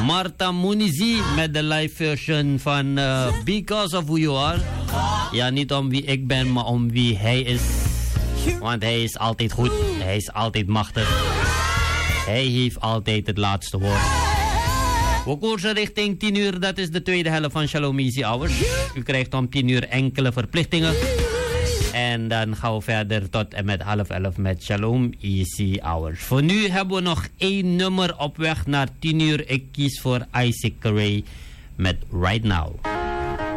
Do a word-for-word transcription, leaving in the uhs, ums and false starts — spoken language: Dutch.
Marta Munizi met de live version van uh, Because of Who You Are. Ja, niet om wie ik ben, maar om wie hij is. Want hij is altijd goed. Hij is altijd machtig. Hij heeft altijd het laatste woord. We koersen richting tien uur. Dat is de tweede helft van Shalom Easy Hours. U krijgt om tien uur enkele verplichtingen. En dan gaan we verder tot en met half elf met Shalom Easy Hours. Voor nu hebben we nog één nummer op weg naar tien uur. Ik kies voor Isaac Carey met Right Now.